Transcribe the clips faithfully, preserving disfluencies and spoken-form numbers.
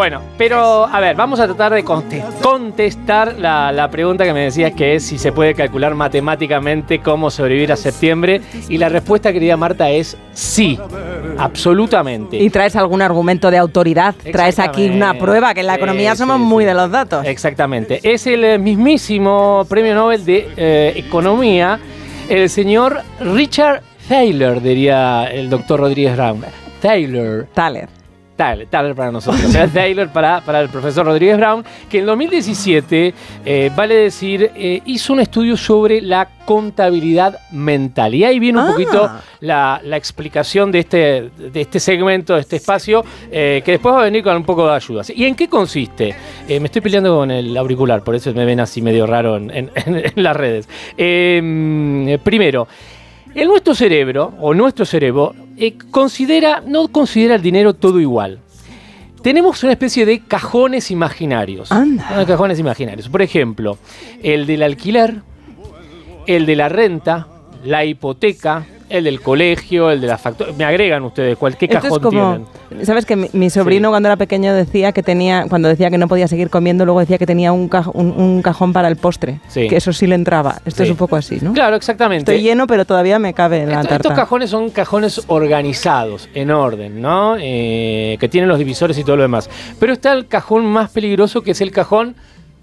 Bueno, pero a ver, vamos a tratar de contestar la, la pregunta que me decías, que es si se puede calcular matemáticamente cómo sobrevivir a septiembre. Y la respuesta, querida Marta, es sí, absolutamente. ¿Y traes algún argumento de autoridad? ¿Traes aquí una prueba? Que en la economía sí, somos sí, muy sí. de los datos. Exactamente. Es el mismísimo premio Nobel de eh, Economía, el señor Richard Thaler, diría el doctor Rodríguez Brown. Thaler. Thaler. Thaler, Thaler para nosotros. O sea, Thaler para, para el profesor Rodríguez Brown, que en dos mil diecisiete, eh, vale decir, eh, hizo un estudio sobre la contabilidad mental. Y ahí viene un ah. poquito la, la explicación de este, de este segmento, de este espacio, eh, que después va a venir con un poco de ayuda. ¿Y en qué consiste? Eh, me estoy peleando con el auricular, por eso me ven así medio raro en, en, en las redes. Eh, primero, el nuestro cerebro, o nuestro cerebro, eh, considera, no considera el dinero todo igual. Tenemos una especie de cajones imaginarios. Anda. Cajones imaginarios. Por ejemplo, el del alquiler, el de la renta, la hipoteca, el del colegio, el de la factura. Me agregan ustedes cualquier cajón es como, tienen. ¿Sabes que mi, mi sobrino sí. cuando era pequeño decía que tenía, cuando decía que no podía seguir comiendo, luego decía que tenía un, caj, un, un cajón para el postre? Sí. Que eso sí le entraba. Esto sí. es un poco así, ¿no? Claro, exactamente. Estoy lleno, pero todavía me cabe en la Esto, tarta. Estos cajones son cajones organizados, en orden, ¿no? Eh, que tienen los divisores y todo lo demás. Pero está el cajón más peligroso, que es el cajón...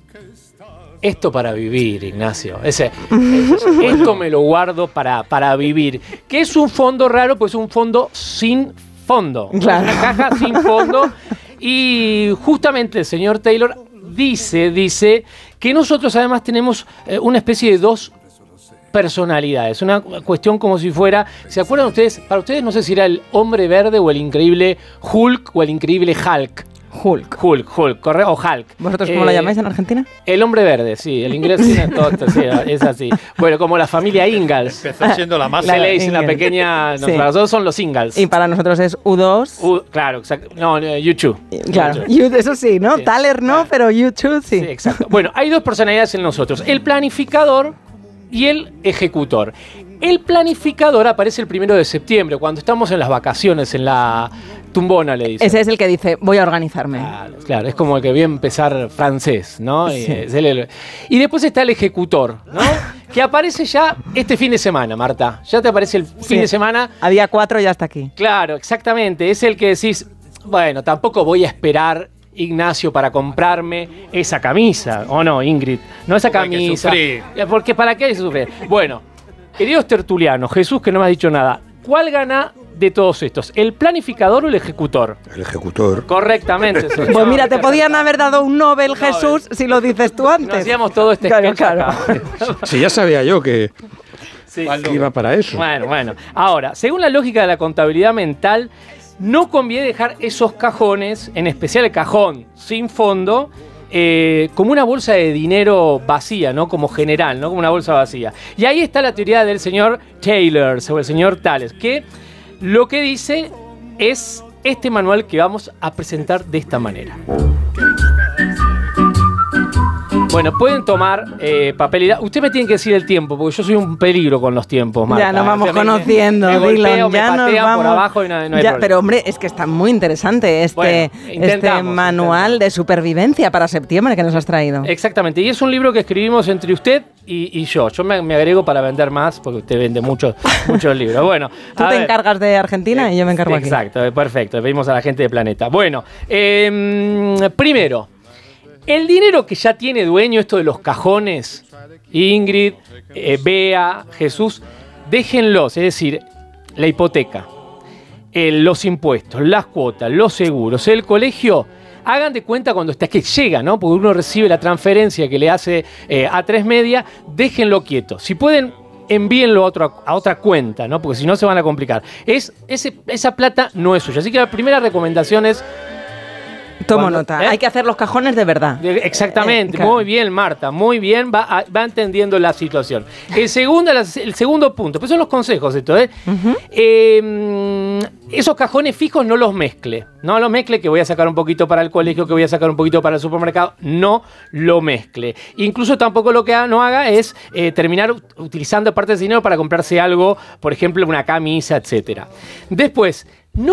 Esto para vivir, Ignacio. Ese, esto me lo guardo para, para vivir. Que es un fondo raro, pues es un fondo sin fondo. Claro. Una caja sin fondo. Y justamente el señor Thaler dice, dice que nosotros además tenemos eh, una especie de dos personalidades. Una cuestión como si fuera... ¿Se acuerdan ustedes? Para ustedes no sé si era el Hombre Verde o el increíble Hulk o el increíble Hulk. Hulk. Hulk, Hulk, correcto, o Hulk. ¿Vosotros cómo eh, lo llamáis en Argentina? El Hombre Verde, sí, el inglés sí, todo, sí, es así. Bueno, como la familia Ingalls. Empezó siendo la más... Se le dice una pequeña... No, sí. Para nosotros son los Ingalls. Y para nosotros es U dos. U, claro, exacto. No, YouTube. Claro, YouTube. Eso sí, ¿no? Sí. Thaler no, pero YouTube sí. Sí, exacto. Bueno, hay dos personalidades en nosotros. El planificador y el ejecutor. El planificador aparece el primero de septiembre, cuando estamos en las vacaciones, en la tumbona, le dice. Ese es el que dice, voy a organizarme. Claro, claro, es como el que voy a empezar francés, ¿no? Sí. Y, es el, y después está el ejecutor, ¿no? Que aparece ya este fin de semana, Marta. Ya te aparece el fin sí. de semana. A día cuatro ya está aquí. Claro, exactamente. Es el que decís, bueno, tampoco voy a esperar, Ignacio, para comprarme esa camisa. ¿O no, Ingrid? No esa camisa. Porque ¿para qué hay que sufrir? Bueno, queridos tertulianos, Jesús, que no me ha dicho nada, ¿cuál gana de todos estos? ¿El planificador o el ejecutor? El ejecutor. Correctamente. Pues no, mira, te podían haber dado un Nobel, Jesús, Nobel. Si lo dices tú antes. No hacíamos todo este claro, claro. Sí, ya sabía yo que, sí. que iba para eso. Bueno, bueno. Ahora, según la lógica de la contabilidad mental, no conviene dejar esos cajones, en especial el cajón sin fondo, Eh, como una bolsa de dinero vacía, ¿no? Como general, ¿no? Como una bolsa vacía. Y ahí está la teoría del señor Thaler, sobre el señor Tales, que lo que dice es este manual que vamos a presentar de esta manera. Bueno, pueden tomar eh, papel y... Usted me tiene que decir el tiempo, porque yo soy un peligro con los tiempos, Marta. Ya nos vamos o sea, conociendo, me, me golpeo, Dylan, me ya patean nos vamos. por abajo y no, no hay ya, problema. Pero hombre, es que está muy interesante este, bueno, este manual intentamos. de supervivencia para septiembre que nos has traído. Exactamente, y es un libro que escribimos entre usted y, y yo. Yo me, me agrego para vender más, porque usted vende muchos muchos libros. Bueno, tú te ver. encargas de Argentina eh, y yo me encargo exacto, aquí. Exacto, perfecto. Pedimos a la gente de Planeta. Bueno, eh, primero... El dinero que ya tiene dueño, esto de los cajones, Ingrid, eh, Bea, Jesús, déjenlos, es decir, la hipoteca, eh, los impuestos, las cuotas, los seguros, el colegio, hagan de cuenta cuando está que llega, ¿no? Porque uno recibe la transferencia que le hace eh, a tres Media, déjenlo quieto. Si pueden, envíenlo a, otro, a otra cuenta, ¿no? Porque si no se van a complicar. Es, ese, esa plata no es suya. Así que la primera recomendación es... Tomo Cuando, nota. ¿eh? Hay que hacer los cajones de verdad. De, exactamente. Eh, claro. Muy bien, Marta. Muy bien. Va, a, va entendiendo la situación. El segundo, el segundo punto. Pues son los consejos esto, ¿eh? Uh-huh. eh esos cajones fijos no los mezcle. No los mezcle, que voy a sacar un poquito para el colegio, que voy a sacar un poquito para el supermercado. No lo mezcle. Incluso tampoco lo que no haga es eh, terminar utilizando parte de ese dinero para comprarse algo, por ejemplo, una camisa, etcétera. Después,